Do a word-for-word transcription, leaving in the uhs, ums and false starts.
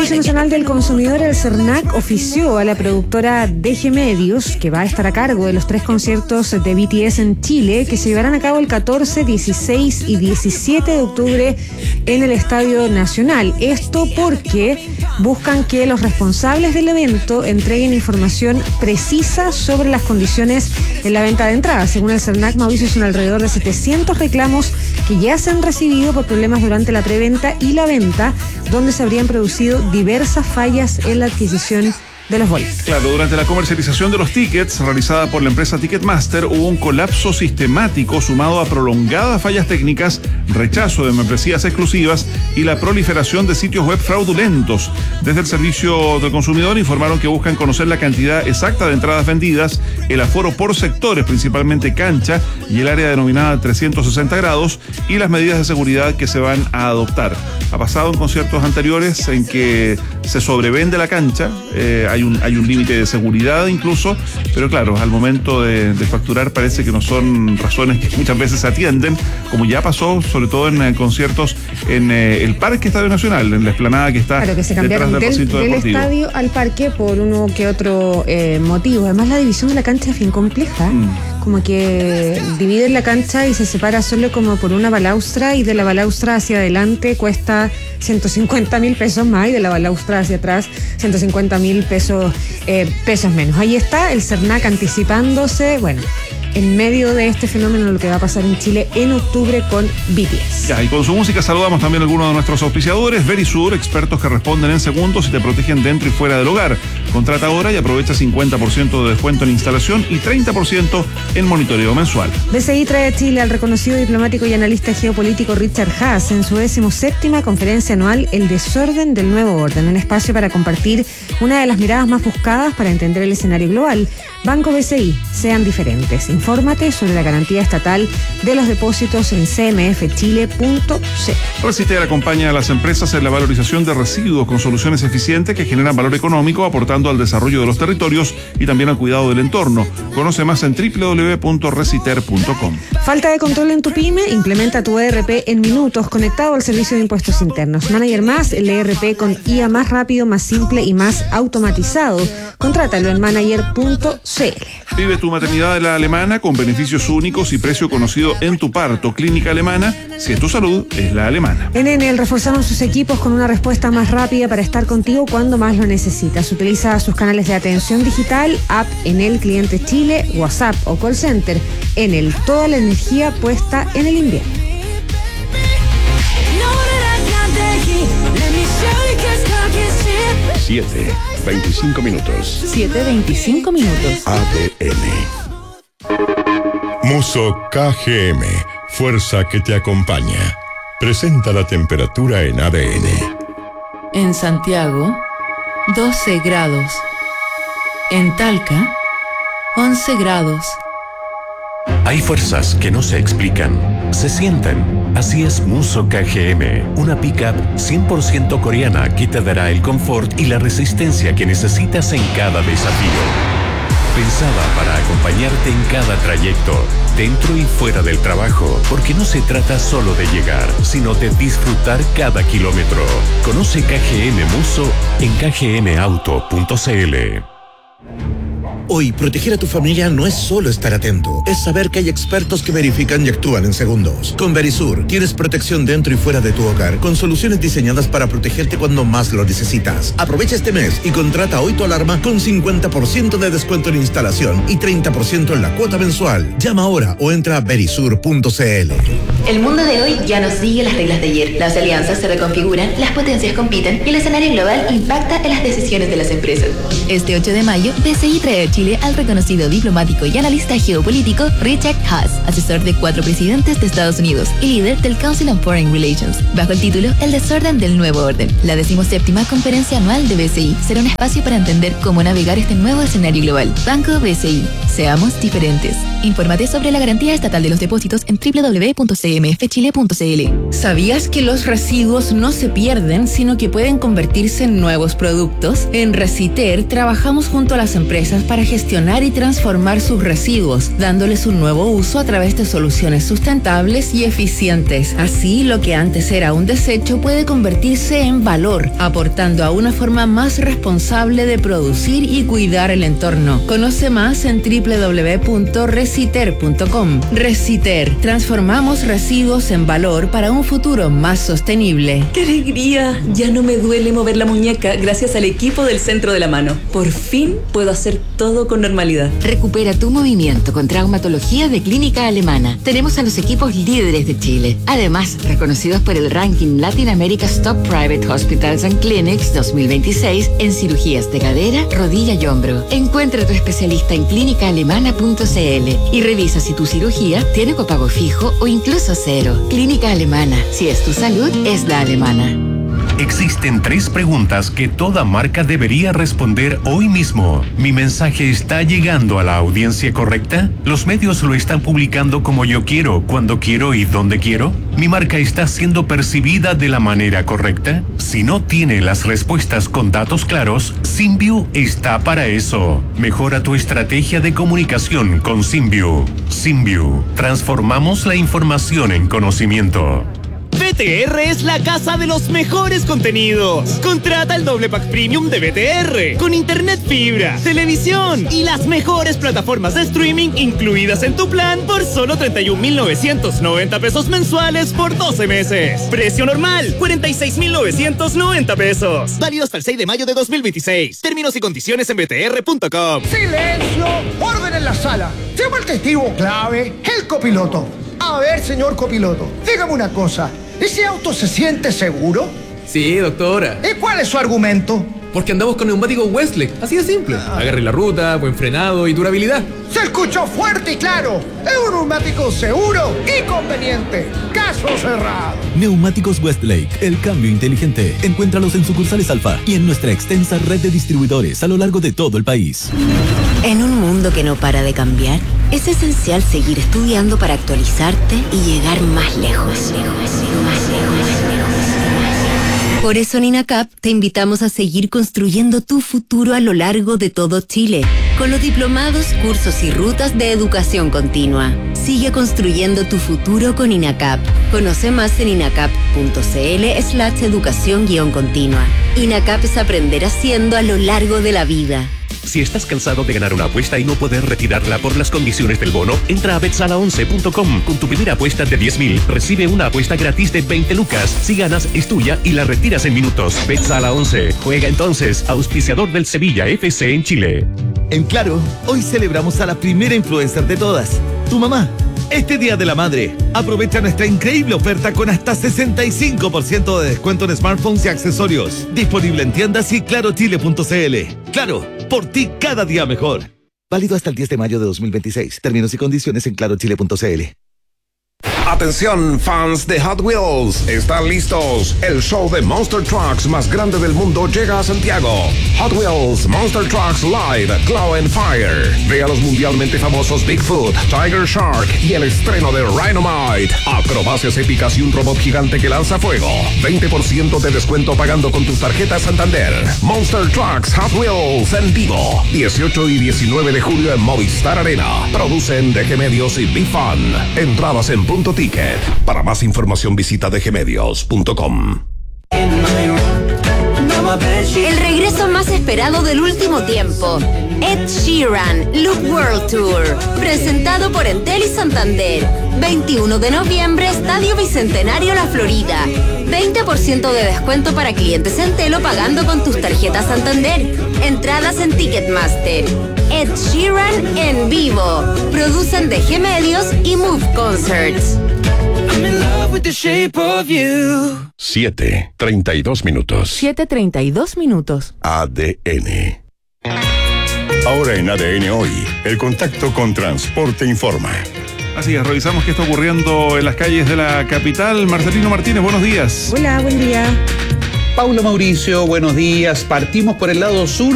Servicio Nacional del Consumidor, el CERNAC, ofició a la productora D G Medios, que va a estar a cargo de los tres conciertos de B T S en Chile, que se llevarán a cabo el catorce, dieciséis y diecisiete de octubre en el Estadio Nacional. Esto porque buscan que los responsables del evento entreguen información precisa sobre las condiciones en la venta de entradas. Según el CERNAC, Mauricio, son alrededor de setecientos reclamos que ya se han recibido por problemas durante la preventa y la venta, donde se habrían producido diversas fallas en la adquisición de los boletos. Claro, durante la comercialización de los tickets realizada por la empresa Ticketmaster hubo un colapso sistemático sumado a prolongadas fallas técnicas, rechazo de membresías exclusivas y la proliferación de sitios web fraudulentos. Desde el Servicio del Consumidor informaron que buscan conocer la cantidad exacta de entradas vendidas, el aforo por sectores, principalmente cancha y el área denominada trescientos sesenta grados, y las medidas de seguridad que se van a adoptar. Ha pasado en conciertos anteriores en que se sobrevende la cancha, eh, hay un, hay un límite de seguridad incluso, pero claro, al momento de, de facturar parece que no son razones que muchas veces se atienden, como ya pasó sobre todo en, en conciertos en eh, el Parque Estadio Nacional, en la explanada que está claro, que se cambiaron detrás del, del, del estadio al parque por uno que otro eh, motivo. Además, la división de la cancha es bien compleja, mm. como que dividen la cancha y se separa solo como por una balaustra, y de la balaustra hacia adelante cuesta ciento cincuenta mil pesos más, y de la balaustra hacia atrás ciento cincuenta mil pesos, eh, pesos menos. Ahí está el CERNAC anticipándose, bueno, en medio de este fenómeno, lo que va a pasar en Chile en octubre con B T S. Ya, y con su música saludamos también a algunos de nuestros auspiciadores. Verisur, expertos que responden en segundos y te protegen dentro y fuera del hogar. Contrata ahora y aprovecha cincuenta por ciento de descuento en instalación y treinta por ciento en monitoreo mensual. B C I trae a Chile al reconocido diplomático y analista geopolítico Richard Haass en su decimoséptima conferencia anual El Desorden del Nuevo Orden, un espacio para compartir una de las miradas más buscadas para entender el escenario global. Banco B C I, sean diferentes. Infórmate sobre la garantía estatal de los depósitos en c m f chile punto c l. Resistir acompaña a las empresas en la valorización de residuos con soluciones eficientes que generan valor económico, aportando al desarrollo de los territorios y también al cuidado del entorno. Conoce más en doble u doble u doble u punto resiter punto com. Falta de control en tu pyme, implementa tu E R P en minutos conectado al Servicio de Impuestos Internos. Manager Más, el E R P con I A más rápido, más simple y más automatizado. Contrátalo en manager punto c l. Vive tu maternidad de la alemana con beneficios únicos y precio conocido en tu parto. Clínica Alemana, si es tu salud, es la alemana. En Enel reforzaron sus equipos con una respuesta más rápida para estar contigo cuando más lo necesitas. Utiliza sus canales de atención digital, app Enel Cliente Chile, WhatsApp o call center. Enel, toda la energía puesta en el invierno. Siete, veinticinco minutos. Siete, veinticinco minutos. A D N. Muso K G M, fuerza que te acompaña. Presenta la temperatura en A D N. En Santiago, doce grados. En Talca, once grados. Hay fuerzas que no se explican, se sienten. Así es Muso K G M, una pick-up cien por ciento coreana que te dará el confort y la resistencia que necesitas en cada desafío. Pensada para acompañarte en cada trayecto, dentro y fuera del trabajo, porque no se trata solo de llegar, sino de disfrutar cada kilómetro. Conoce K G M Muso en k g m auto punto c l. Hoy, proteger a tu familia no es solo estar atento, es saber que hay expertos que verifican y actúan en segundos. Con Verisur, tienes protección dentro y fuera de tu hogar, con soluciones diseñadas para protegerte cuando más lo necesitas. Aprovecha este mes y contrata hoy tu alarma con cincuenta por ciento de descuento en instalación y treinta por ciento en la cuota mensual. Llama ahora o entra a verisur punto c l. El mundo de hoy ya no sigue las reglas de ayer. Las alianzas se reconfiguran, las potencias compiten y el escenario global impacta en las decisiones de las empresas. Este ocho de mayo, B C I trae a Chile al reconocido diplomático y analista geopolítico Richard Haass, asesor de cuatro presidentes de Estados Unidos y líder del Council on Foreign Relations, bajo el título El Desorden del Nuevo Orden. La decimoséptima conferencia anual de B C I será un espacio para entender cómo navegar este nuevo escenario global. Banco B C I. Seamos diferentes. Infórmate sobre la garantía estatal de los depósitos en doble u doble u doble u punto c m f chile punto c l. ¿Sabías que los residuos no se pierden, sino que pueden convertirse en nuevos productos? En Reciter trabajamos junto a las empresas para gestionar y transformar sus residuos, dándoles un nuevo uso a través de soluciones sustentables y eficientes. Así, lo que antes era un desecho puede convertirse en valor, aportando a una forma más responsable de producir y cuidar el entorno. Conoce más en doble u doble u doble u punto reciter punto com. Reciter. Transformamos residuos en valor para un futuro más sostenible. ¡Qué alegría! Ya no me duele mover la muñeca gracias al equipo del Centro de la Mano. Por fin puedo hacer todo con normalidad. Recupera tu movimiento con traumatología de Clínica Alemana. Tenemos a los equipos líderes de Chile. Además, reconocidos por el ranking Latin America's Top Private Hospitals and Clinics dos mil veintiséis en cirugías de cadera, rodilla y hombro. Encuentra a tu especialista en clínica alemana punto c l y revisa si tu cirugía tiene copago fijo o incluso cero. Clínica Alemana. Si es tu salud, es la alemana. Existen tres preguntas que toda marca debería responder hoy mismo. ¿Mi mensaje está llegando a la audiencia correcta? ¿Los medios lo están publicando como yo quiero, cuando quiero y donde quiero? ¿Mi marca está siendo percibida de la manera correcta? Si no tiene las respuestas con datos claros, Symview está para eso. Mejora tu estrategia de comunicación con Symview. Symview. Transformamos la información en conocimiento. B T R es la casa de los mejores contenidos. Contrata el doble pack premium de B T R con internet fibra, televisión y las mejores plataformas de streaming incluidas en tu plan por solo treinta y un mil novecientos noventa pesos mensuales por doce meses. Precio normal, cuarenta y seis mil novecientos noventa pesos. Válido hasta el seis de mayo de dos mil veintiséis. Términos y condiciones en b t r punto com. ¡Silencio! ¡Orden en la sala! Llama al testigo clave, el copiloto. A ver, señor copiloto, dígame una cosa. ¿Ese auto se siente seguro? Sí, doctora. ¿Y cuál es su argumento? Porque andamos con neumáticos Westlake, así de simple. Agarre la ruta, buen frenado y durabilidad. Se escuchó fuerte y claro. Es un neumático seguro y conveniente. Caso cerrado. Neumáticos Westlake, el cambio inteligente. Encuéntralos en sucursales Alfa y en nuestra extensa red de distribuidores a lo largo de todo el país. En un mundo que no para de cambiar, es esencial seguir estudiando para actualizarte y llegar más lejos. Más lejos, más lejos, más lejos. Por eso en INACAP te invitamos a seguir construyendo tu futuro a lo largo de todo Chile, con los diplomados, cursos y rutas de educación continua. Sigue construyendo tu futuro con INACAP. Conoce más en inacap punto c l slash educación guión continua. INACAP es aprender haciendo a lo largo de la vida. Si estás cansado de ganar una apuesta y no poder retirarla por las condiciones del bono, entra a bet sala once punto com. Con tu primera apuesta de diez mil, recibe una apuesta gratis de veinte lucas. Si ganas, es tuya y la retiras en minutos. BetSala once. Juega entonces, auspiciador del Sevilla F C en Chile. En Claro, hoy celebramos a la primera influencer de todas, tu mamá. Este Día de la Madre, aprovecha nuestra increíble oferta con hasta sesenta y cinco por ciento de descuento en smartphones y accesorios. Disponible en tiendas y claro chile punto c l. Claro, por ti cada día mejor. Válido hasta el diez de mayo de dos mil veintiséis. Términos y condiciones en claro chile punto c l. Atención, fans de Hot Wheels, ¿están listos? El show de Monster Trucks más grande del mundo llega a Santiago. Hot Wheels Monster Trucks Live Glow and Fire. Ve a los mundialmente famosos Bigfoot, Tiger Shark y el estreno de Rhinomite. Acrobacias épicas y un robot gigante que lanza fuego. veinte por ciento de descuento pagando con tus tarjetas Santander. Monster Trucks Hot Wheels en vivo. dieciocho y diecinueve de julio en Movistar Arena. Producen D G Medios y Be Fun. Entradas en punto ticket. Para más información visita d g medios punto com. El regreso más esperado del último tiempo. Ed Sheeran, Look World Tour. Presentado por Entel y Santander. veintiuno de noviembre, Estadio Bicentenario La Florida. veinte por ciento de descuento para clientes Entel o pagando con tus tarjetas Santander. Entradas en Ticketmaster. Ed Sheeran en vivo. Producen D G Medios y Move Concerts. siete, treinta y dos minutos. siete treinta y dos minutos. A D N. Ahora en A D N Hoy, el contacto con Transporte Informa. Así es, revisamos qué está ocurriendo en las calles de la capital. Marcelino Martínez, buenos días. Hola, buen día. Paulo Mauricio, buenos días. Partimos por el lado sur